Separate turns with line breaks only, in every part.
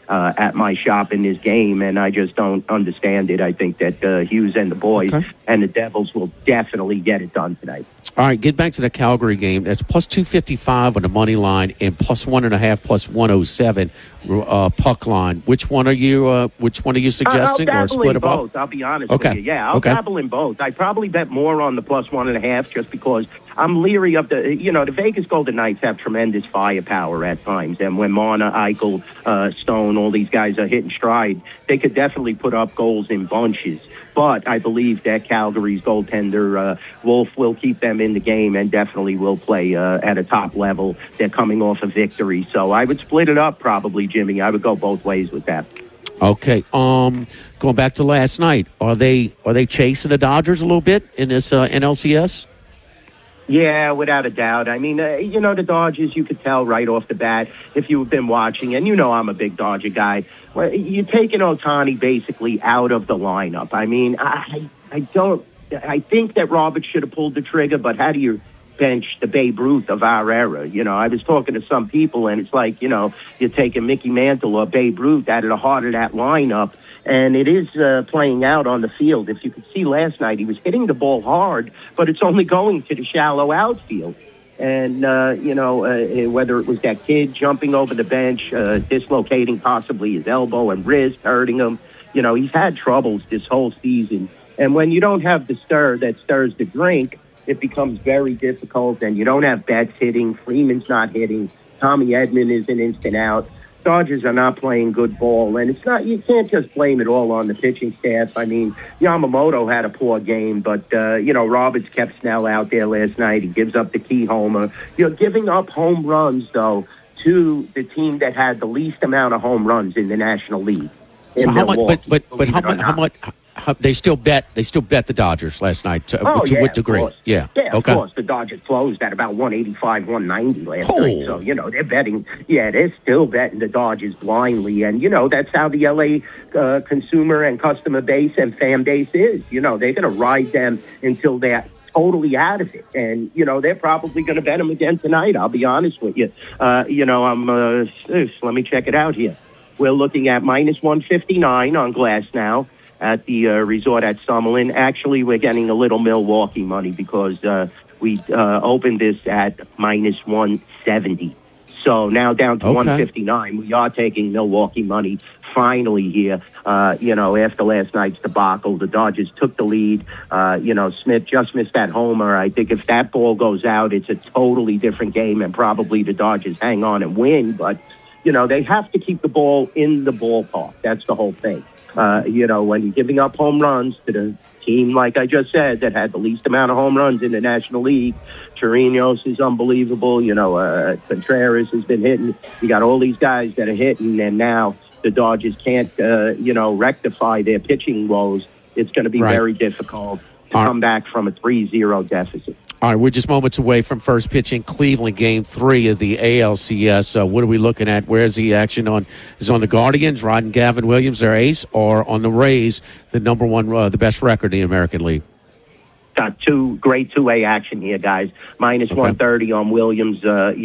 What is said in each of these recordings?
at my shop in this game, and I just don't understand it. I think that Hughes and the boys and the Devils will definitely get it done tonight.
All right, get back to the Calgary game. That's plus 255 on the money line and plus 1.5, plus 107 puck line. Which one are you suggesting,
I'll
or split
in
them
both.
up?
I'll be honest with you. Yeah, I'll dabble in both. I probably bet more on the plus 1.5 just because I'm leery of the Vegas Golden Knights have tremendous firepower at times, and when Marner, Eichel, Stone, all these guys are hitting stride, they could definitely put up goals in bunches. But I believe that Calgary's goaltender, Wolf, will keep them in the game and definitely will play at a top level. They're coming off a victory. So I would split it up probably, Jimmy. I would go both ways with that.
Okay. Going back to last night, are they chasing the Dodgers a little bit in this NLCS?
Yeah, without a doubt. I mean, the Dodgers, you could tell right off the bat if you've been watching, and I'm a big Dodger guy. Well, you're taking Ohtani basically out of the lineup. I mean, I think that Roberts should have pulled the trigger, but how do you bench the Babe Ruth of our era? I was talking to some people, and it's like, you're taking Mickey Mantle or Babe Ruth out of the heart of that lineup. And it is playing out on the field. If you could see last night, he was hitting the ball hard, but it's only going to the shallow outfield. And, whether it was that kid jumping over the bench, dislocating possibly his elbow and wrist, hurting him, he's had troubles this whole season. And when you don't have the stir that stirs the drink, it becomes very difficult. And you don't have Betts hitting, Freeman's not hitting, Tommy Edman is an instant out. Dodgers are not playing good ball, and you can't just blame it all on the pitching staff. I mean, Yamamoto had a poor game, but, Roberts kept Snell out there last night. He gives up the key homer. Giving up home runs, though, to the team that had the least amount of home runs in the National League.
So how much, but how much, they still bet the Dodgers last night to what degree?
Of course. The Dodgers closed at about 185, 190 last night. So, they're betting. Yeah, they're still betting the Dodgers blindly. And, that's how the L.A. Consumer and customer base and fan base is. They're going to ride them until they're totally out of it. And, they're probably going to bet them again tonight. I'll be honest with you. Let me check it out here. We're looking at minus 159 on Glass now at the resort at Summerlin. Actually, we're getting a little Milwaukee money because we opened this at minus 170. So now down to 159. We are taking Milwaukee money finally here. After last night's debacle, the Dodgers took the lead. Smith just missed that homer. I think if that ball goes out, it's a totally different game, and probably the Dodgers hang on and win. But, they have to keep the ball in the ballpark. That's the whole thing. When you're giving up home runs to the team, like I just said, that had the least amount of home runs in the National League. Chirinos is unbelievable. Contreras has been hitting. You got all these guys that are hitting, and now the Dodgers can't, rectify their pitching woes. It's going to be very difficult to come back from a 3-0 deficit.
All right, we're just moments away from first pitch in Cleveland, Game 3 of the ALCS. What are we looking at? Where's the action on? Is on the Guardians, riding Gavin Williams, their ace, or on the Rays, the number one, the best record in the American League?
Got great two-way action here, guys. Minus 130 on Williams,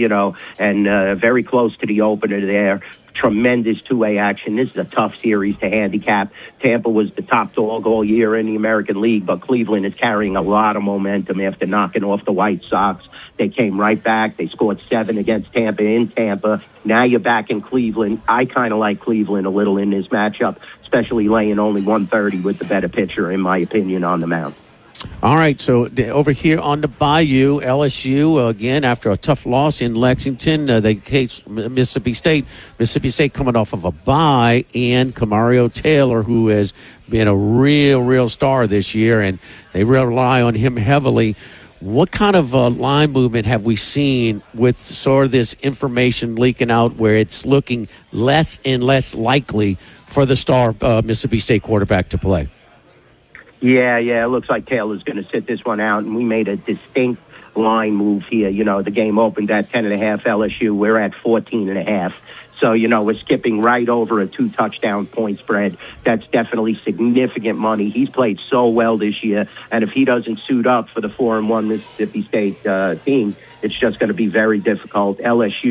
and very close to the opener there. Tremendous two-way action. This is a tough series to handicap. Tampa was the top dog all year in the American League, but Cleveland is carrying a lot of momentum after knocking off the White Sox. They came right back. They scored 7 against Tampa in Tampa. Now you're back in Cleveland. I kind of like Cleveland a little in this matchup, especially laying only 130 with the better pitcher, in my opinion, on the mound.
All right, so over here on the Bayou, LSU, again, after a tough loss in Lexington, they faced Mississippi State. Mississippi State coming off of a bye, and Camario Taylor, who has been a real star this year, and they rely on him heavily. What kind of line movement have we seen with sort of this information leaking out where it's looking less and less likely for the star Mississippi State quarterback to play?
Yeah, it looks like Taylor's going to sit this one out, and we made a distinct line move here. The game opened at 10.5 LSU. We're at 14.5. So, we're skipping right over a 2-touchdown point spread. That's definitely significant money. He's played so well this year, and if he doesn't suit up for the 4-1 Mississippi State team, it's just going to be very difficult. LSU,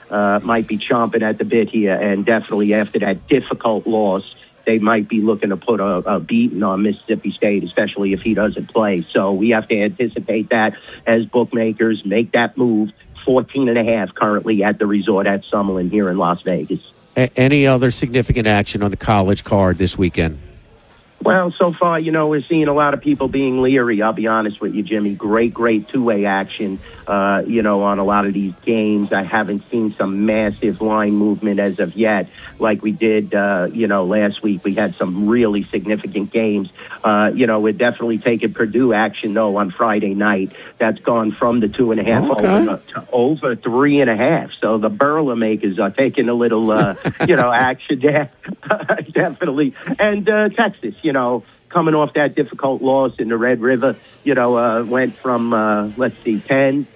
might be chomping at the bit here, and definitely after that difficult loss, they might be looking to put a beating on Mississippi State, especially if he doesn't play. So we have to anticipate that as bookmakers make that move. 14.5 currently at the resort at Summerlin here in Las Vegas.
Any other significant action on the college card this weekend?
Well, so far, we're seeing a lot of people being leery. I'll be honest with you, Jimmy. Great two-way action, on a lot of these games. I haven't seen some massive line movement as of yet like we did, last week. We had some really significant games. We're definitely taking Purdue action, though, on Friday night. That's gone from the 2.5 to over 3.5. So the Burla makers are taking a little, action there. Definitely. And Texas, coming off that difficult loss in the Red River, went from, 10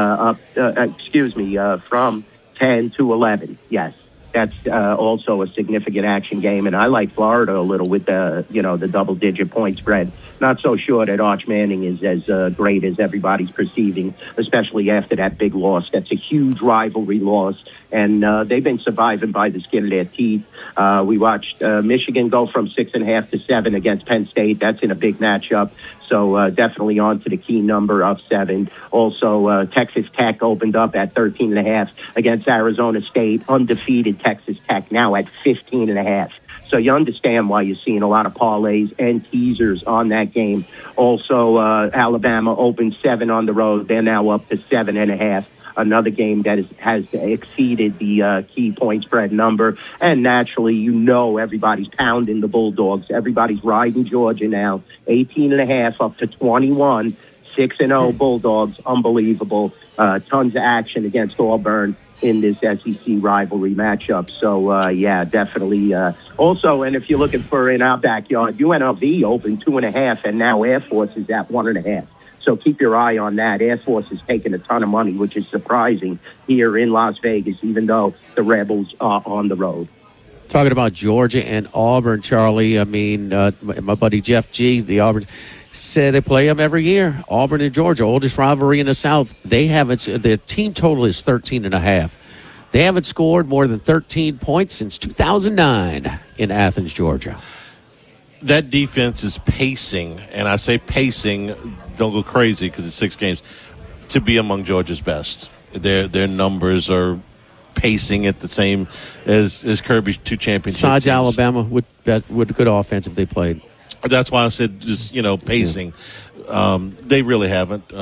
from 10 to 11. Yes. That's also a significant action game, and I like Florida a little with the double-digit point spread. Not so sure that Arch Manning is as great as everybody's perceiving, especially after that big loss. That's a huge rivalry loss, and they've been surviving by the skin of their teeth. We watched Michigan go from 6.5 to 7 against Penn State. That's in a big matchup. So definitely on to the key number of 7. Also, Texas Tech opened up at 13.5 against Arizona State. Undefeated Texas Tech now at 15.5. So you understand why you're seeing a lot of parlays and teasers on that game. Also, Alabama opened 7 on the road. They're now up to 7.5. Another game that has exceeded the key point spread number. And naturally, everybody's pounding the Bulldogs. Everybody's riding Georgia now. 18.5 up to 21. 6-0 Bulldogs. Unbelievable. Tons of action against Auburn in this SEC rivalry matchup. So, definitely. Also, and if you're looking for in our backyard, UNLV opened 2.5, and now Air Force is at 1.5. So keep your eye on that. Air Force is taking a ton of money, which is surprising here in Las Vegas, even though the Rebels are on the road.
Talking about Georgia and Auburn, Charlie, I mean, my buddy Jeff G., the Auburn, said they play them every year. Auburn and Georgia, oldest rivalry in the South. Their team total is 13.5. They haven't scored more than 13 points since 2009 in Athens, Georgia.
That defense is pacing, and I say pacing, don't go crazy because it's 6 games, to be among Georgia's best. Their numbers are pacing at the same as Kirby's 2 championship
Besides
teams.
Alabama, with good offense if they played.
That's why I said just, pacing. They really haven't.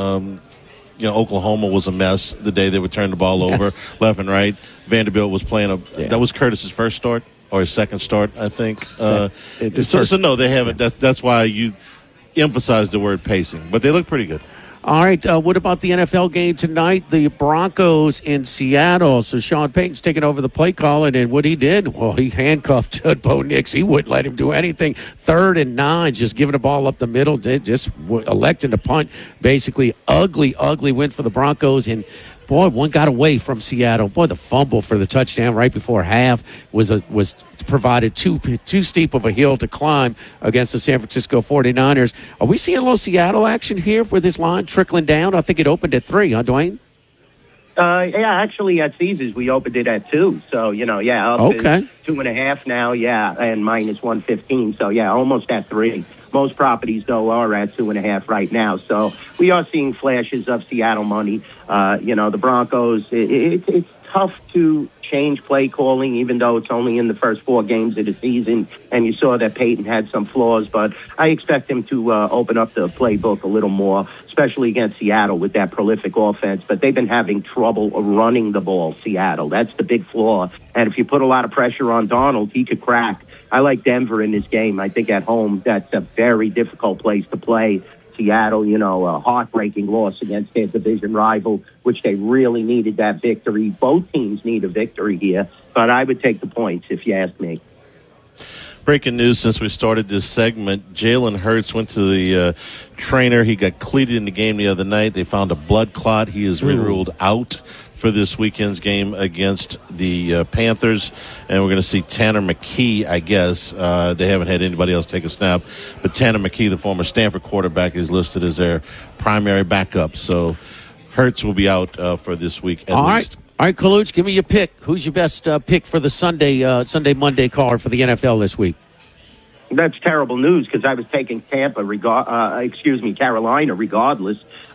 Oklahoma was a mess the day they would turn the ball over left and right. Vanderbilt was playing that was Curtis's first start. Or his second start, I think. So no, they haven't. That's why you emphasize the word pacing. But they look pretty good.
All right. What about the NFL game tonight? The Broncos in Seattle. So Sean Payton's taking over the play calling, and what he did, well, he handcuffed Bo Nix. He wouldn't let him do anything. 3rd and 9, just giving the ball up the middle, just electing to punt. Basically, ugly win for the Broncos. And boy, one got away from Seattle. Boy, the fumble for the touchdown right before half was provided too steep of a hill to climb against the San Francisco 49ers. Are we seeing a little Seattle action here with this line trickling down? I think it opened at 3, huh, Dwayne?
Actually at Caesars we opened it at 2. So, up to 2.5 now, and minus 115. So, almost at 3. Most properties, though, are at 2.5 right now. So we are seeing flashes of Seattle money. The Broncos, it's tough to change play calling, even though it's only in the first 4 games of the season. And you saw that Peyton had some flaws, but I expect him to open up the playbook a little more, especially against Seattle with that prolific offense. But they've been having trouble running the ball, Seattle. That's the big flaw. And if you put a lot of pressure on Donald, he could crack. I like Denver in this game. I think at home, that's a very difficult place to play. Seattle, a heartbreaking loss against their division rival, which they really needed that victory. Both teams need a victory here, but I would take the points if you ask me.
Breaking news since we started this segment, Jalen Hurts went to the trainer. He got cleated in the game the other night. They found a blood clot. He has been ruled out for this weekend's game against the Panthers. And we're going to see Tanner McKee, I guess. They haven't had anybody else take a snap. But Tanner McKee, the former Stanford quarterback, is listed as their primary backup. So Hurts will be out for this week at least.
All right, Kaluch, give me your pick. Who's your best pick for the Monday card for the NFL this week?
That's terrible news because I was taking Carolina regardless,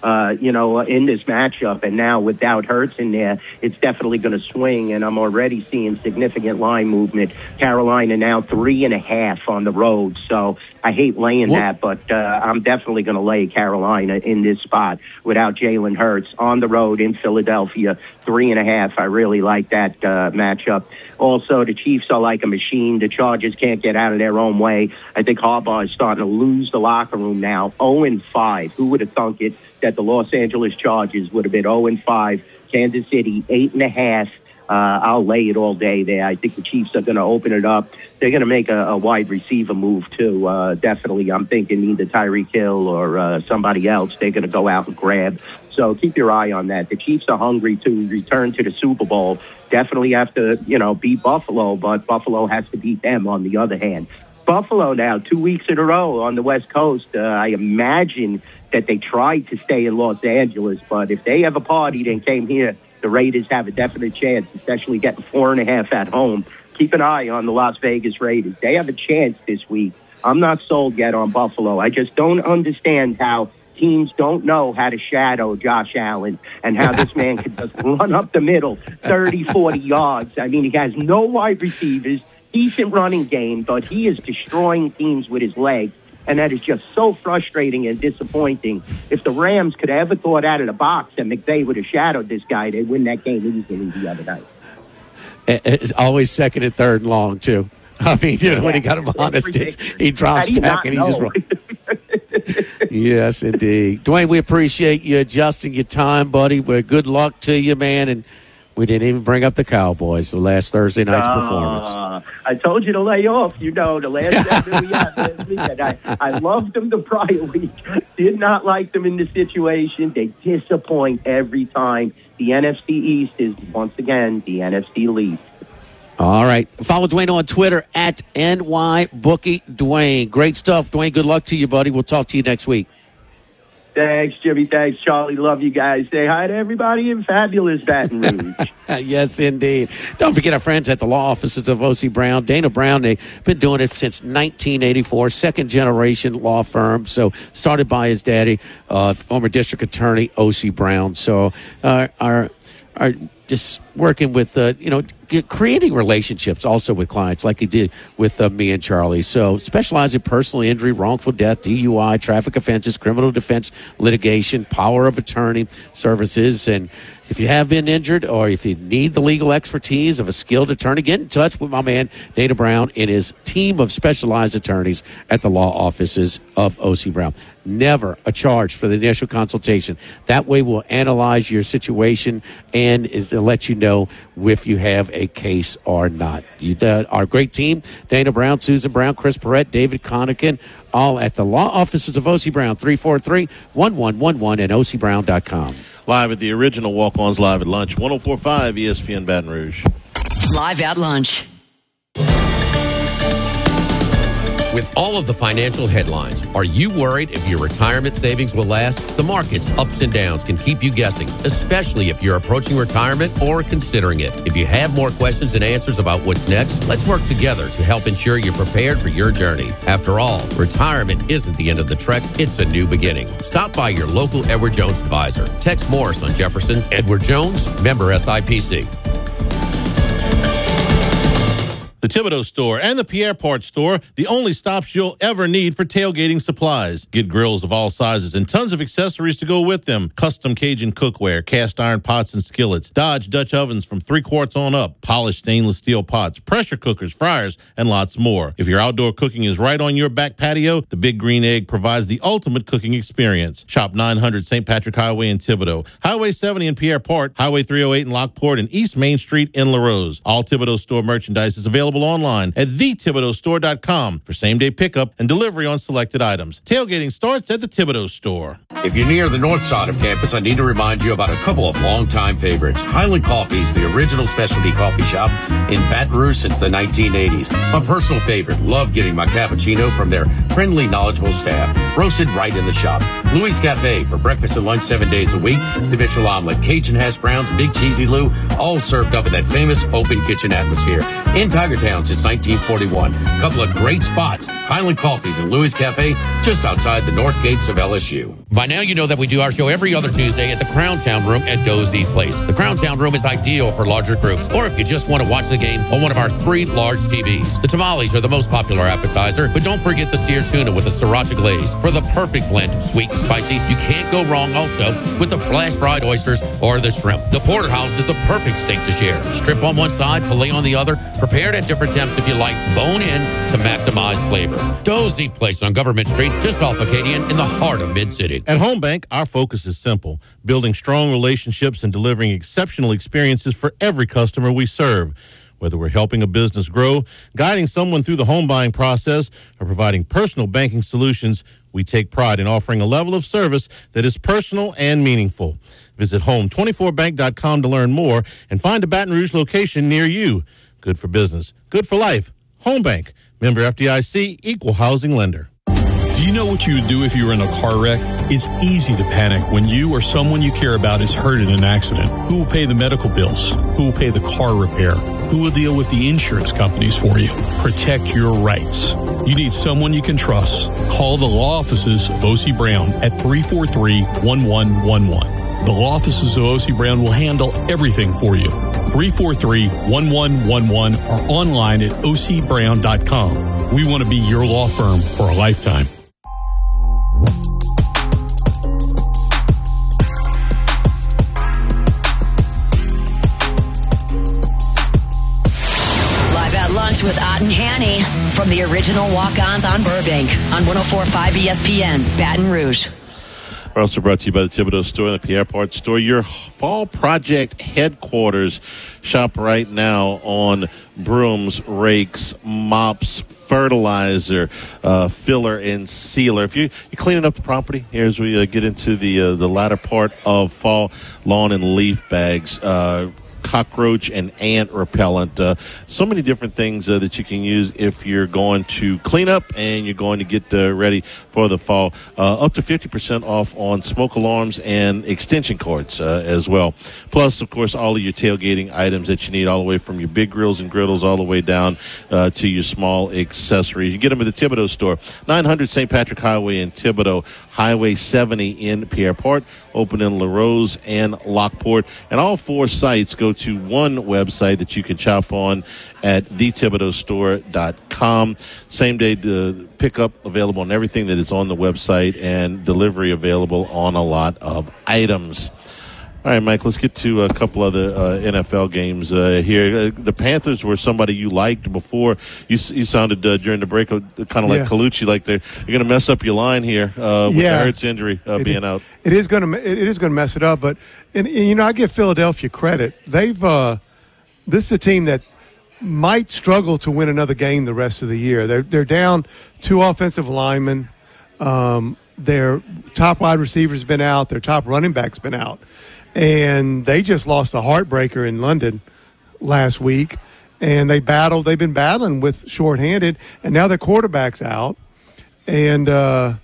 in this matchup. And now without Hurts in there, it's definitely going to swing. And I'm already seeing significant line movement. Carolina now 3.5 on the road. So I hate laying that, but I'm definitely going to lay Carolina in this spot without Jalen Hurts on the road in Philadelphia. 3.5. I really like that matchup. Also, the Chiefs are like a machine. The Chargers can't get out of their own way. I think Harbaugh is starting to lose the locker room now. 0-5. Who would have thunk it that the Los Angeles Chargers would have been 0-5? Kansas City 8.5. I'll lay it all day there. I think the Chiefs are going to open it up. They're going to make a wide receiver move, too. Definitely, I'm thinking either Tyreek Hill or somebody else they're going to go out and grab. So keep your eye on that. The Chiefs are hungry to return to the Super Bowl. Definitely have to, beat Buffalo, but Buffalo has to beat them on the other hand. Buffalo now, 2 weeks in a row on the West Coast. I imagine that they tried to stay in Los Angeles, but if they ever partied and came here, the Raiders have a definite chance, especially getting 4.5 at home. Keep an eye on the Las Vegas Raiders. They have a chance this week. I'm not sold yet on Buffalo. I just don't understand how teams don't know how to shadow Josh Allen and how this man can just run up the middle 30, 40 yards. I mean, he has no wide receivers, decent running game, but he is destroying teams with his legs. And that is just so frustrating and disappointing. If the Rams could have ever thought out of the box and McVay would have shadowed this guy, they'd win that game easily the other night.
It's always second and third and long, too. I mean, when he got him on the sticks, he drops back and he just runs. Yes, indeed. Dwayne, we appreciate you adjusting your time, buddy. Well, good luck to you, man. And we didn't even bring up the Cowboys, the last Thursday night's performance.
I told you to lay off, the last time we had last week. I loved them the prior week. Did not like them in the situation. They disappoint every time. The NFC East is, once again, the NFC least.
All right. Follow Dwayne on Twitter at NYBookieDwayne. Great stuff, Dwayne. Good luck to you, buddy. We'll talk to you next week.
Thanks, Jimmy. Thanks, Charlie. Love you guys. Say hi to everybody in fabulous Baton Rouge.
Yes, indeed. Don't forget our friends at the law offices of O.C. Brown. Dana Brown, they've been doing it since 1984, second-generation law firm. So started by his daddy, former district attorney, O.C. Brown. So our just working with, creating relationships also with clients like he did with me and Charlie. So specialize in personal injury, wrongful death, DUI, traffic offenses, criminal defense, litigation, power of attorney services. And if you have been injured or if you need the legal expertise of a skilled attorney, get in touch with my man, Dana Brown, and his team of specialized attorneys at the law offices of O.C. Brown. Never a charge for the initial consultation. That way we'll analyze your situation and let you know if you have a case or not. Our great team, Dana Brown, Susan Brown, Chris Perrette, David Connican, all at the law offices of O.C. Brown, 343-1111 at ocbrown.com.
Live at the original Walk-Ons Live at Lunch, 104.5 ESPN Baton Rouge.
Live at Lunch.
With all of the financial headlines, are you worried if your retirement savings will last? The market's ups and downs can keep you guessing, especially if you're approaching retirement or considering it. If you have more questions and answers about what's next, let's work together to help ensure you're prepared for your journey. After all, retirement isn't the end of the trek, it's a new beginning. Stop by your local Edward Jones advisor. Text Morris on Jefferson. Edward Jones, member SIPC.
The Thibodeau Store and the Pierre Part Store, the only stops you'll ever need for tailgating supplies. Get grills of all sizes and tons of accessories to go with them. Custom Cajun cookware, cast iron pots and skillets, Dodge Dutch ovens from 3 quarts on up, polished stainless steel pots, pressure cookers, fryers, and lots more. If your outdoor cooking is right on your back patio, the Big Green Egg provides the ultimate cooking experience. Shop 900 St. Patrick Highway in Thibodeau, Highway 70 in Pierre Part, Highway 308 in Lockport, and East Main Street in La Rose. All Thibodeau Store merchandise is available available online at thethibodeaustore.com for same-day pickup and delivery on selected items. Tailgating starts at the Thibodeau Store.
If you're near the north side of campus, I need to remind you about a couple of longtime favorites. Highland Coffee's the original specialty coffee shop in Baton Rouge since the 1980s. My personal favorite. Love getting my cappuccino from their friendly, knowledgeable staff. Roasted right in the shop. Louis Cafe for breakfast and lunch 7 days a week. The Mitchell Omelet, Cajun hash browns, Big Cheesy Lou, all served up in that famous open kitchen atmosphere. In Tigertown since 1941. Couple of great spots. Highland Coffee's and Louis Cafe just outside the north gates of LSU. By now, you know that we do our show every other Tuesday at the Crown Town Room at Dozy Place. The Crown Town Room is ideal for larger groups, or if you just want to watch the game on one of our 3 large TVs. The tamales are the most popular appetizer, but don't forget the seared tuna with a sriracha glaze for the perfect blend of sweet and spicy. You can't go wrong also with the flash fried oysters or the shrimp. The porterhouse is the perfect steak to share. Strip on one side, filet on the other, prepared at different temps if you like, bone in to maximize flavor. Dozy Place on Government Street, just off Acadian in the heart of Mid-City.
At Home Bank, our focus is simple, building strong relationships and delivering exceptional experiences for every customer we serve. Whether we're helping a business grow, guiding someone through the home buying process, or providing personal banking solutions, we take pride in offering a level of service that is personal and meaningful. Visit home24bank.com to learn more and find a Baton Rouge location near you. Good for business, good for life. Home Bank, member FDIC, equal housing lender.
Do you know what you would do if you were in a car wreck? It's easy to panic when you or someone you care about is hurt in an accident. Who will pay the medical bills? Who will pay the car repair? Who will deal with the insurance companies for you? Protect your rights. You need someone you can trust. Call the law offices of O.C. Brown at 343-1111. The law offices of O.C. Brown will handle everything for you. 343-1111 or online at ocbrown.com. We want to be your law firm for a lifetime.
With Ott and Hanny from the original Walk-Ons on Burbank on 104.5 ESPN, Baton Rouge.
We're also brought to you by the Thibodeau Store and the Pierre Part Store, your fall project headquarters. Shop right now on brooms, rakes, mops, fertilizer, filler, and sealer. If you're cleaning up the property here as we get into the latter part of fall, lawn and leaf bags, cockroach and ant repellent. So many different things that you can use if you're going to clean up and you're going to get ready for the fall. Up to 50% off on smoke alarms and extension cords as well. Plus, of course, all of your tailgating items that you need, all the way from your big grills and griddles all the way down to your small accessories. You get them at the Thibodeau Store, 900 St. Patrick Highway in Thibodeau, Highway 70 in Pierre Part, open in LaRose and Lockport. And all 4 sites go to one website that you can shop on at thethibodeaustore.com. Same day pickup available on everything that is on the website, and delivery available on a lot of items. All right, Mike, let's get to a couple other NFL games here. The Panthers were somebody you liked before. You sounded during the break kind of like Colucci, like you're going to mess up your line here with the Hurts injury being out.
It is going to mess it up, but and I give Philadelphia credit. They've this is a team that might struggle to win another game the rest of the year. They're down 2 offensive linemen. Their top wide receiver's been out. Their top running back's been out. And they just lost a heartbreaker in London last week. And they've been battling with shorthanded, and now their quarterback's out. And the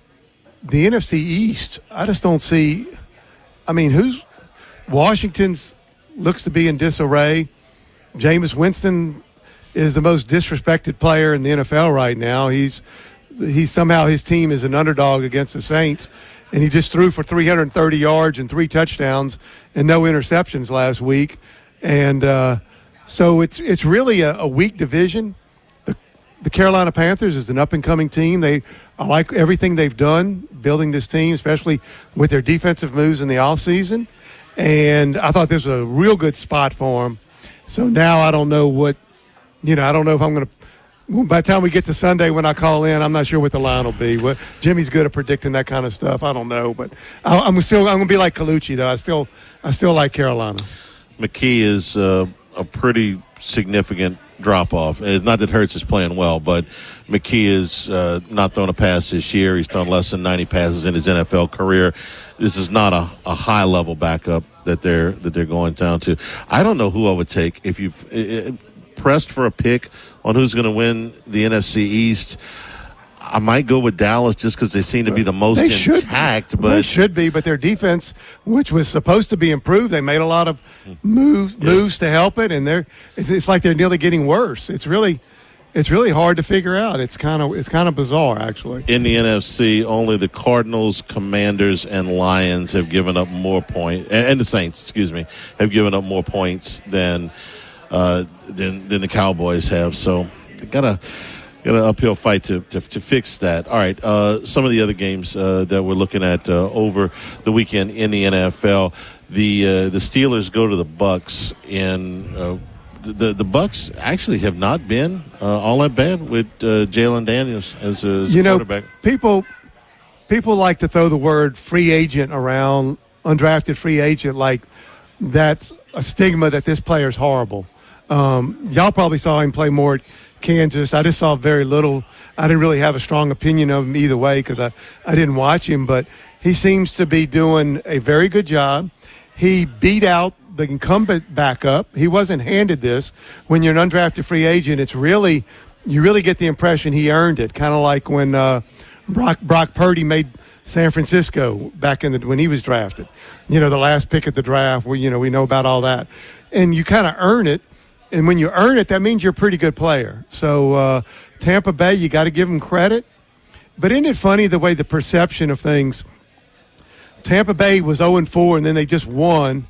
NFC East, I just don't see. I mean, Washington's looks to be in disarray. Jameis Winston is the most disrespected player in the NFL right now. He's somehow his team is an underdog against the Saints. And he just threw for 330 yards and 3 touchdowns and no interceptions last week. And so it's really a weak division. The Carolina Panthers is an up-and-coming team. I like everything they've done building this team, especially with their defensive moves in the offseason. And I thought this was a real good spot for them. So now I don't know I don't know if I'm going to – by the time we get to Sunday when I call in, I'm not sure what the line will be. Jimmy's good at predicting that kind of stuff. I don't know, but I'm going to be like Colucci though. I still like Carolina.
McKee is a pretty significant drop off. It's not that Hurts is playing well, but McKee is not throwing a pass this year. He's thrown less than 90 passes in his NFL career. This is not a high level backup that they're going down to. I don't know who I would take if you pressed for a pick on who's going to win the NFC East. I might go with Dallas just because they seem to be the most intact.
They should be, but their defense, which was supposed to be improved, they made a lot of moves to help it, and it's like they're nearly getting worse. It's really hard to figure out. It's kind of bizarre, actually.
In the NFC, only the Cardinals, Commanders, and Lions have given up more points, and the Saints, have given up more points than the Cowboys have. So they got an uphill fight to fix that. All right, some of the other games that we're looking at over the weekend in the NFL. The Steelers go to the Bucs, and the Bucs actually have not been all that bad with Jalen Daniels as quarterback.
People like to throw the word free agent around, undrafted free agent, like that's a stigma that this player's horrible. Y'all probably saw him play more at Kansas. I just saw very little. I didn't really have a strong opinion of him either way because I didn't watch him, but he seems to be doing a very good job. He beat out the incumbent backup. He wasn't handed this. When you're an undrafted free agent, you really get the impression he earned it, kind of like when Brock Purdy made San Francisco back when he was drafted. The last pick at the draft, we know about all that. And you kind of earn it. And when you earn it, that means you're a pretty good player. So Tampa Bay, you got to give them credit. But isn't it funny the way the perception of things, Tampa Bay was 0-4 and then they just won.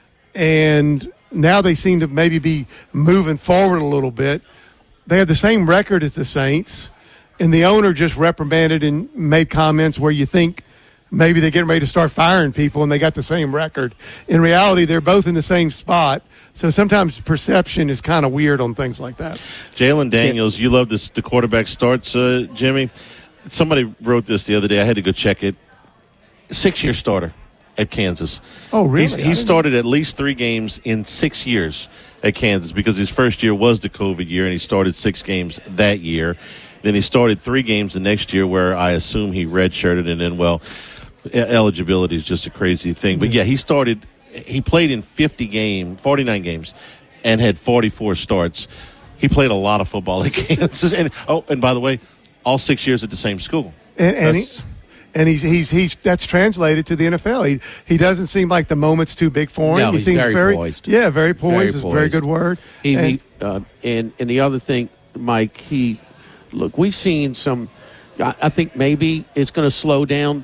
And now they seem to maybe be moving forward a little bit. They have the same record as the Saints. And the owner just reprimanded and made comments where you think maybe they're getting ready to start firing people and they got the same record. In reality, they're both in the same spot. So sometimes perception is kind of weird on things like that.
Jalen Daniels, you love the quarterback starts, Jimmy. Somebody wrote this the other day. I had to go check it. 6-year starter at Kansas.
Oh, really?
He started at least 3 games in 6 years at Kansas because his first year was the COVID year, and he started 6 games that year. Then he started 3 games the next year where I assume he redshirted, and then, eligibility is just a crazy thing. But, he played in 49 games and had 44 starts. He played a lot of football at Kansas. And by the way, all 6 years at the same school.
And he's that's translated to the NFL. He doesn't seem like the moment's too big for him.
No,
he seems
very poised.
Yeah, very poised. Is a very good word.
And the other thing, Mike, we've seen some. I think maybe it's going to slow down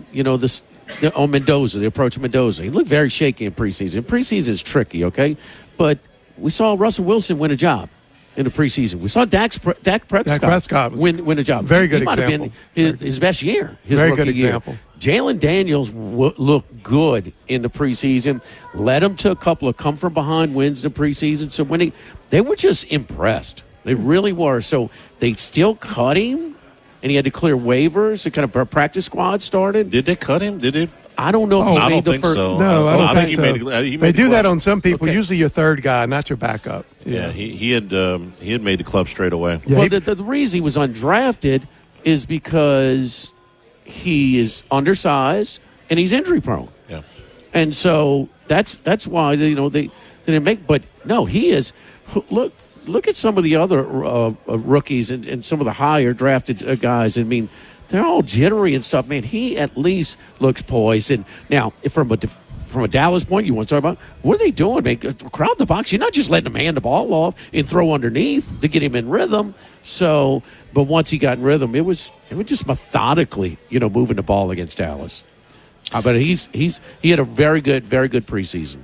Mendoza, the approach of Mendoza. He looked very shaky in preseason. Preseason is tricky, okay? But we saw Russell Wilson win a job in the preseason. We saw Dak Prescott win a job.
Very good
example.
Might
have been his best year.
Very good example.
Jalen Daniels looked good in the preseason. Led him to a couple of come-from-behind wins in the preseason. So they were just impressed. They really were. So they still cut him. And he had to clear waivers. The kind of practice squad started.
Did they cut him? Did they?
I don't know if he made the first.
So.
No, I don't think
he
so.
He
they do that on some people. Okay. Usually your third guy, not your backup.
Yeah, he had made the club straight away.
Yeah, well, the reason he was undrafted is because he is undersized and he's injury prone.
Yeah,
and so that's why they didn't make. But no, he is. Look at some of the other rookies and some of the higher drafted guys. I mean, they're all jittery and stuff. Man, he at least looks poised. And now, from a Dallas point, you want to talk about what are they doing? Man, crowd the box. You're not just letting him hand the ball off and throw underneath to get him in rhythm. So, but once he got in rhythm, it was just methodically, moving the ball against Dallas. But he had a very good preseason.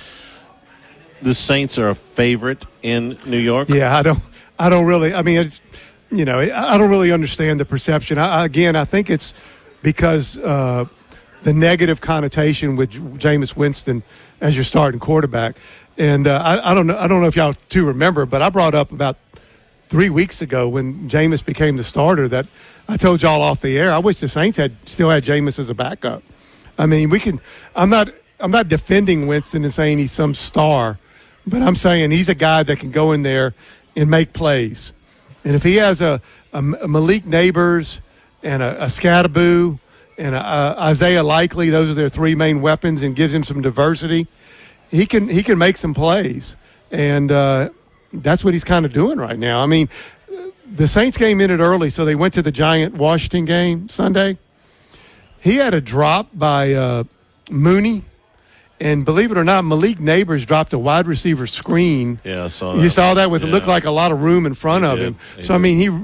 The Saints are a favorite in New York.
Yeah, I don't really. I mean, it's I don't really understand the perception. I think it's because the negative connotation with Jameis Winston as your starting quarterback, and I don't know if y'all two remember, but I brought up about 3 weeks ago when Jameis became the starter that I told y'all off the air. I wish the Saints still had Jameis as a backup. I mean, I'm not defending Winston and saying he's some star. But I'm saying he's a guy that can go in there and make plays. And if he has a Malik Neighbors and a Scatterboo and Isaiah Likely, those are their three main weapons, and gives him some diversity, he can make some plays. And that's what he's kind of doing right now. I mean, the Saints game ended early, so they went to the Giant-Washington game Sunday. He had a drop by Mooney. And believe it or not, Malik Neighbors dropped a wide receiver screen.
Yeah, I saw that.
You saw that with it looked like a lot of room in front of him. So, I mean, he